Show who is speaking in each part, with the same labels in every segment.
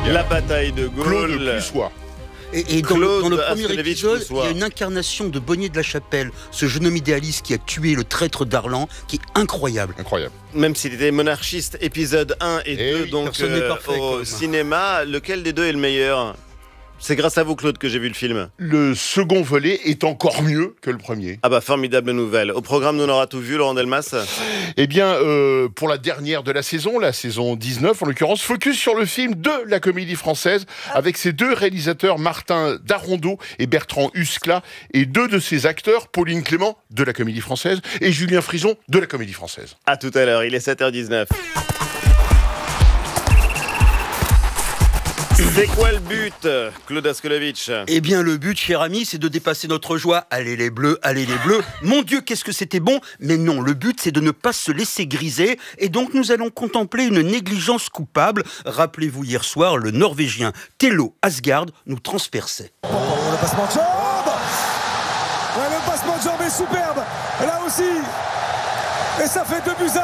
Speaker 1: La bataille de Gaulle.
Speaker 2: Claude Puissois.
Speaker 3: Et dans le premier
Speaker 1: Astrévitch
Speaker 3: épisode,
Speaker 1: Puissois.
Speaker 3: il y a une incarnation de Bonnier de la Chapelle, ce jeune homme idéaliste qui a tué le traître d'Arlan, qui est incroyable.
Speaker 2: Incroyable.
Speaker 1: Même s'il était monarchiste, épisode 1 et 2,
Speaker 2: oui,
Speaker 1: donc
Speaker 3: personne n'est parfait,
Speaker 1: au
Speaker 3: quand même.
Speaker 1: cinéma, lequel des deux est le meilleur ? C'est grâce à vous, Claude, que j'ai vu le film.
Speaker 2: Le second volet est encore mieux que le premier.
Speaker 1: Ah bah, formidable nouvelle. Au programme, nous on aura tout vu, Laurent Delmas.
Speaker 2: Eh bien, pour la dernière de la saison 19 en l'occurrence, focus sur le film de la Comédie Française, avec ses deux réalisateurs, Martin Darondeau et Bertrand Huskla, et deux de ses acteurs, Pauline Clément, de la Comédie Française, et Julien Frison, de la Comédie Française.
Speaker 1: À tout à l'heure, il est 7h19. C'est quoi le but, Claude Askolovitch ?
Speaker 3: Eh bien, le but, cher ami, c'est de dépasser notre joie. Allez les bleus, allez les bleus. Mon Dieu, qu'est-ce que c'était bon. Mais non, le but, c'est de ne pas se laisser griser. Et donc, nous allons contempler une négligence coupable. Rappelez-vous, hier soir, le Norvégien Thello Asgard nous transperçait.
Speaker 4: Le passement de jambe. Ouais, le passement de jambe est superbe. Et là aussi. Et ça fait 2-1.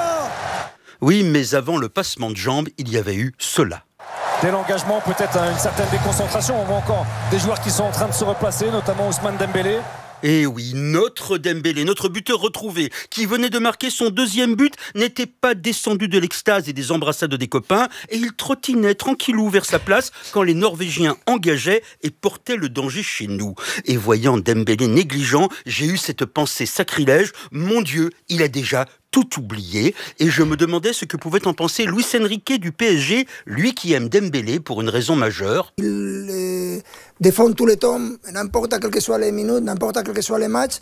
Speaker 3: Oui, mais avant le passement de jambes, il y avait eu cela.
Speaker 4: Dès l'engagement, peut-être une certaine déconcentration. On voit encore des joueurs qui sont en train de se replacer, notamment Ousmane Dembélé.
Speaker 3: Et oui, notre Dembélé, notre buteur retrouvé, qui venait de marquer son deuxième but, n'était pas descendu de l'extase et des embrassades des copains, et il trottinait tranquillou vers sa place quand les Norvégiens engageaient et portaient le danger chez nous. Et voyant Dembélé négligent, j'ai eu cette pensée sacrilège, mon Dieu, il a déjà tout oublié, et je me demandais ce que pouvait en penser Luis Enrique du PSG, lui qui aime Dembélé pour une raison majeure.
Speaker 5: Il défend tout le temps, n'importe quelles que soient les minutes, n'importe quels que soient les matchs.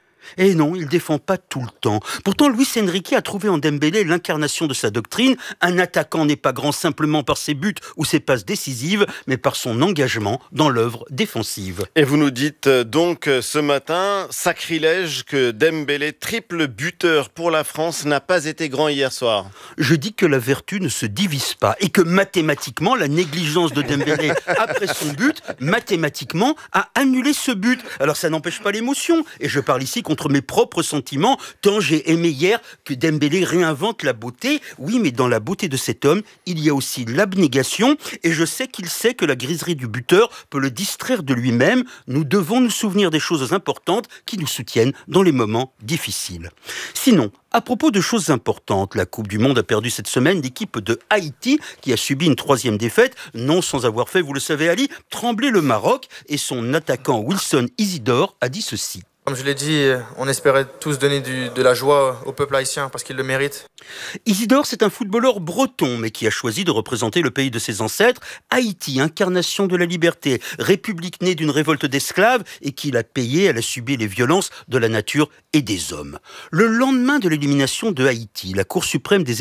Speaker 3: Et non, il défend pas tout le temps. Pourtant, Luis Enrique a trouvé en Dembélé l'incarnation de sa doctrine. Un attaquant n'est pas grand simplement par ses buts ou ses passes décisives, mais par son engagement dans l'œuvre défensive.
Speaker 1: Et vous nous dites donc ce matin, sacrilège, que Dembélé, triple buteur pour la France, n'a pas été grand hier soir.
Speaker 3: Je dis que la vertu ne se divise pas et que mathématiquement, la négligence de Dembélé après son but, mathématiquement, a annulé ce but. Alors ça n'empêche pas l'émotion. Et je parle ici contre mes propres sentiments, tant j'ai aimé hier que Dembélé réinvente la beauté. Oui, mais dans la beauté de cet homme, il y a aussi l'abnégation, et je sais qu'il sait que la griserie du buteur peut le distraire de lui-même. Nous devons nous souvenir des choses importantes qui nous soutiennent dans les moments difficiles. Sinon, à propos de choses importantes, la Coupe du Monde a perdu cette semaine l'équipe de Haïti qui a subi une 3e défaite, non sans avoir fait, vous le savez Ali, trembler le Maroc, et son attaquant Wilson Isidore a dit ceci.
Speaker 6: Comme je l'ai dit, on espérait tous donner de la joie au peuple haïtien parce qu'il le mérite.
Speaker 3: Isidore, c'est un footballeur breton, mais qui a choisi de représenter le pays de ses ancêtres. Haïti, incarnation de la liberté, république née d'une révolte d'esclaves et qui l'a payé, elle a subi les violences de la nature et des hommes. Le lendemain de l'élimination de Haïti, la Cour suprême des